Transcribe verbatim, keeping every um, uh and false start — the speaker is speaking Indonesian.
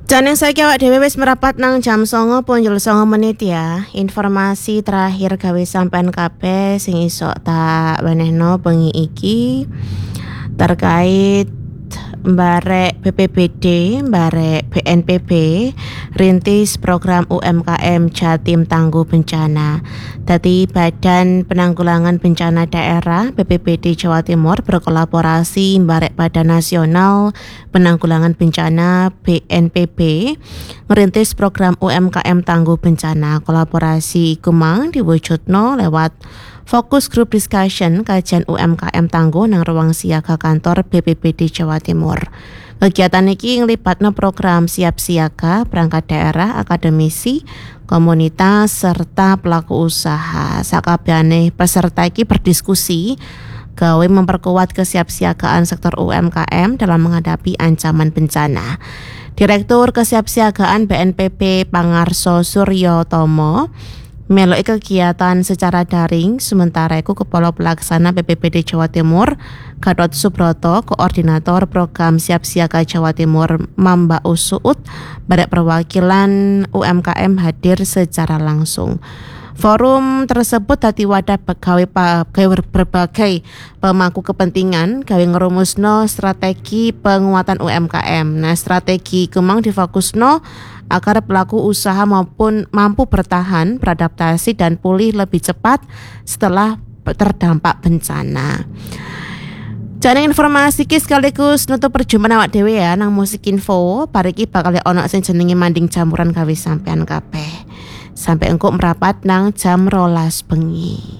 Jangan saiki awak dhewe wis merapat nang jam songo punjul songo menit ya. Informasi terakhir gawe sampean kabeh sing iso tak wenehno bengi iki terkait Mbarek B P B D, Mbarek B N P B, rintis program U M K M Jatim Tangguh Bencana. Dadi Badan Penanggulangan Bencana Daerah B P B D Jawa Timur berkolaborasi Mbarek Badan Nasional Penanggulangan Bencana B N P B ngerintis program U M K M Tangguh Bencana. Kolaborasi iku mang diwujudno lewat fokus group discussion kajian U M K M Tangguh nang ruang siaga kantor B P B D Jawa Timur. Kegiatan iki nglibatno program siap siaga perangkat daerah, akademisi, komunitas serta pelaku usaha. Sakabehane peserta iki berdiskusi gawe memperkuat kesiapsiagaan sektor U M K M dalam menghadapi ancaman bencana. Direktur Kesiapsiagaan B N P B Pangarso Suryo Tomo meloki kegiatan secara daring, sementara iku Kepala Pelaksana B P B D Jawa Timur Gatot Subroto, Koordinator Program Siap Siaga Jawa Timur Mamba Usuut, Badak Perwakilan U M K M hadir secara langsung. Forum tersebut dadi wadah gawe berbagai pemangku kepentingan gawe ngerumusno strategi penguatan U M K M. Nah, strategi kemang difokusno agar pelaku usaha maupun mampu bertahan, beradaptasi dan pulih lebih cepat setelah terdampak bencana. Jadi informasi ki sekaligus nutup perjumpaan awak dhewe ya nang Musik Info. Pariki bakal ono sing jenenge Manding Jamuran gawe sampean kabeh. Sampai engko merapat nang jam rolas bengi.